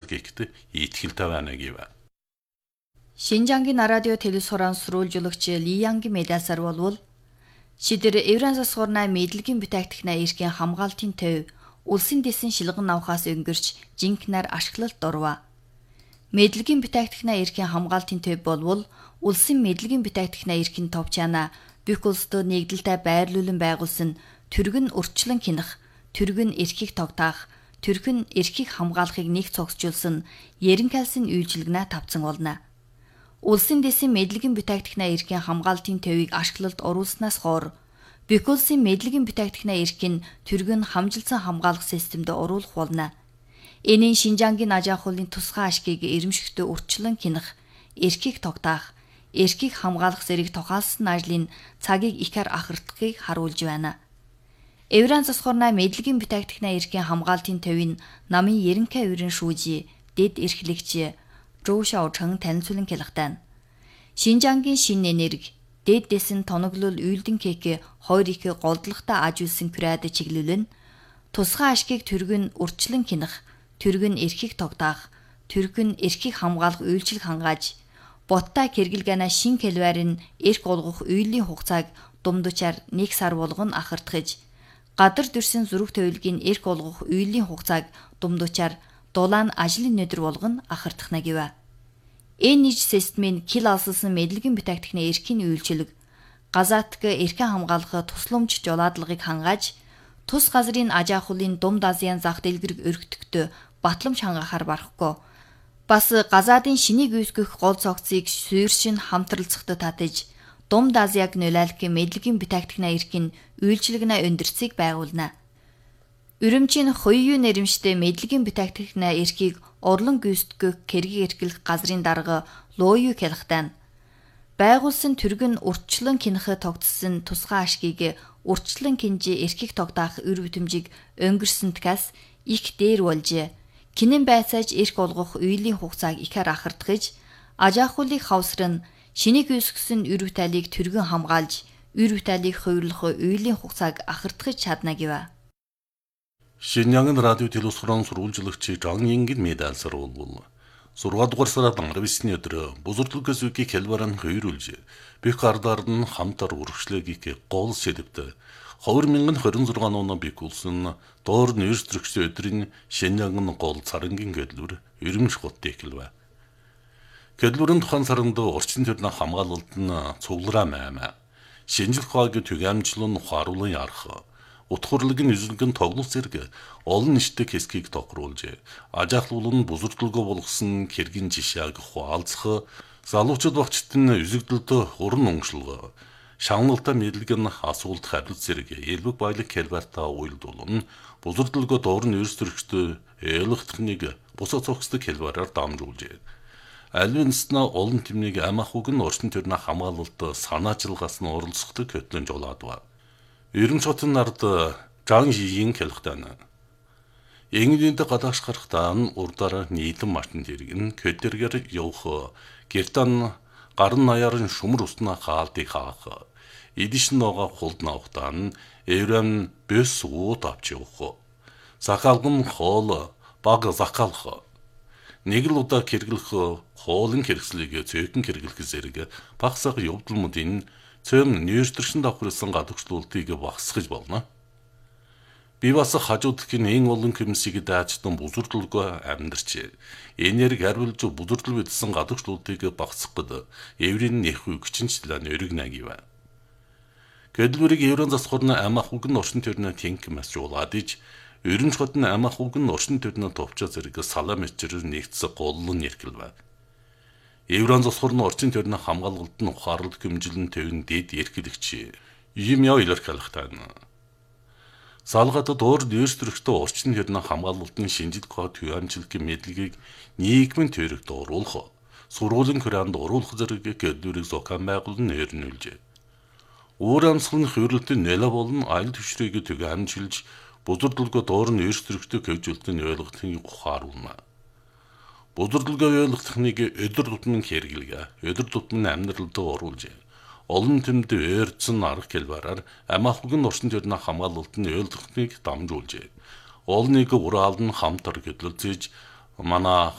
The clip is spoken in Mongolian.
гэхэд итгэлтэй байна гэв. Шинжангийн радио телевизорын сурвалжуулагч Ли Янгийн медиасаар болвол шидэр Евран засгуурнаа мэдлэгийн бүтээгдэхнээ эрхийн хамгаалтын төв улсын дэсэн шилгэн авахаас өнгөрч жинкнээр ашиглалт орва. Мэдлэгийн бүтээгдэхнээ эрхийн хамгаалтын төв болвол улсын мэдлэгийн бүтээгдэхнээ эрхийн товчаана бүх улсад нэгдэлтэй байрлуулан байгуулсан түргэн урьдчилан кинах, түргэн эрхийг тогтаах, түргэн эрхийг хамгаалахыг нэг цогцжуулсан Ерөнхийлсөн үйлчилгэнэ тавцсан болно. Улсын дэсийн мэдлэгийн бүтээгдэхнээ эрхийн хамгаалтын төвийг ашиглалт оруулснаас хойш бүх улсын мэдлэгийн бүтээгдэхнээ эрхийн түргэн хамжилсан хамгаалах системд оруулах болно. Энийн Шинжангийн аж ахуйлын тусгай ашгийг эрэмшигтээ урьдчилан кинах, эрхийг тогтаах, эрхийг хамгаалах зэрэг тухайлсан ажлын цагийг ихээр ахардахыг харуулж байна. Евран засгуурнаа мэдлэгийн бүтээгдэхнээ эрхийн хамгаалтын төвийн намын ерөнхий өврийн шүүжи, дэд эрхлэгч Зhou Xiaocheng танилцуулан хэлэхдээ Шинжангийн шин энерги, дэд дэсэн тоноглол үйлдэн кек хоёр их голдлоготой аж үйлсэн пирад чиглүүлэн тусгай ашгийг түргэн урьдчилан кинах, түргэн эрхийг тогтаах, түргэн эрхийг хамгаалах үйлчилг хангааж боттой кэргэлгэнэ шин кэлварын эрх олгох үйлийн хугацааг думдучаар 1 сар болгон ахардахж гадар дүрсэн зүрх төлөвлөгийн эрх олгох үйлийн хугацааг думдучаар дулаан ажлын өдөр болгон ахардахна гэв. Энэ нийт системийн кил алсалсан мэдлэгийн бүтээгдэхнээ эрхийн үйлчилэг, газаатг эрхэн хамгаалах тусламж жолоодлагыг хангааж, тус газрын аж ахуйлын Думд Азийн зах дэлгэрэг өргөдөгтөө батламж хангаахаар барахгүй. Бас газаадын шинийг үүсгэх гол цогцыг суурьшин хамтралцахад татаж, Думд Азияг нөлөөлөх мэдлэгийн бүтээгдэхнээ эрхийн үйлчилгэнэ өндөрцийг байгуулна. Үрэмчийн хоёрын нэрмжтэй мэдлэгийн бүтээгдэхнээ эрхийг орлон гүйцэтгэх кэргийг эрхлэх газрын дарга Лоою хэлэхдээ байгуулсан түргэн урьдчилан кинахад тогтсон тусгай ашгийг урьдчилан кинжи эрхийг тогтоох үр бүтэмжийг өнгөрсөн такаас их дээр болж кинэн байцааж эрх олгох үйлийн хугацааг ихээр ахардахж аж ахуйлыг хавсран шинийг үүсгэсэн үр бүтээлийг түргэн хамгаалж үр бүтээлийг хувирлах үйлийн хугацааг ахардахж чадна гэв. Шинжангийн радио телевизорын сурвалжуулагч Zhang Yingin медиасаар болвол 6 дугаар сарын 19-ний өдөр бузурдлогоос үгүй хэлбэрэн хöyрүүлж бүх ардаар нь хамтар үргэлжлэгийг гол сэдвт 2026 оны бик улсын доор нэрс төрөгчдийн өдрийн Шинжангийн гол царангийн гэдлүр эрэмж гот эхэлв. Гэдлүрэн тухайн саранд орчин төрний хамгаалалт нь цуглараа маймаа. Шинжлэх ухааг түгээмжлэн ухааруулан ярах. Утгуурлын эзлэгэн тоглох зэрэг олон нийтэд хэсгийг тохируулж, аж ахуйл нь бузурдлогоо болгосон хэргийн жишээг хуалцах, залуучууд багчид нь үзэгдэлд уран уншлага, шагналтай мэдлэг нь асуулт хариулт зэрэг элбэг баялаг хэлбэртаа уйлдуулан бузурдлогоо дорн эрс төрөгчд ойлгохтныг бусаа цогцдог хэлбэрээр дамжуулж, алинсна олон тэмнийг ам ахуйг нь орчин төрний хамгаалалт санаачилгаас нь оролцоход хөтлөн жолоод ба. Ерөн хотын нард Zhang Yingin хэлэхдээ England гадааш гарахтаа урдаар нийлэн машин дэргэн көдөргөр явах гэртан гарын наяарын шумар уснаа хаалтыг хаах эдиш ногоо хулд навахтаа Евран бэс ууд авч явах закалгын хоол баг закалх нэг л удаа хэрэглэх хоолын хэрэгслийг цөөхөн хэрэглэх зэрэг багсаг явдалмуудын цөм нэртэршин давхарсан гадагшлуултыг багсгаж болно. Би бас хажуудхийн эн олон комиссийг даачдан бузурдлогоо амьдарч энерги хариулж бузурдл бидсэн гадагшлуултыг багсгахад еврийн нэх хүчинчлэн өргөнэ гэв. Гэдлүүрийг еврон засгуурны ам ахуйг нь орчин төрний тэнк масжуулаад иж өрөмж хотны ам ахуйг нь орчин төрний товчоо зэрэг салам эчрээр нэгдсэн голлон нэрхэлв. Еврон засгуурны орчин төрний хамгаалалт нь ухаарлт хэмжилэн төвн дэд эрхлэгч юм яа илэрхийлэхтэй. Салгад доор нэрс төрөгчдөө орчин төрний хамгаалалтын шинжилгээ түгээмжлэгийн мэдлэгийг нийгмийн төрөгт оруулах, сургуулийн хураанд оруулах зэрэг гэдлүүрийг зохион байгуулан нэрнүүлжээ. Өөр амсгалын хөрөлтөнд нэлээ болон аль төвшрийг түгээмжилж бузурдлогоо доор нэрс төрөгчдөө хөвжүүлтийн ойлгохын ухааруулна. Бузурдлогоо ойлгох техникийг өдөр тутмын хэрэглэгээ, өдөр тутмын амьдралд оруулж, олон тэмд ойрцсон арга хэлбэрээр ам ахуйг нь орчин төрний хамгаалалтын ойлгохыг дамжуулж, олныг ураалн хамтар гэдлэлцэж манай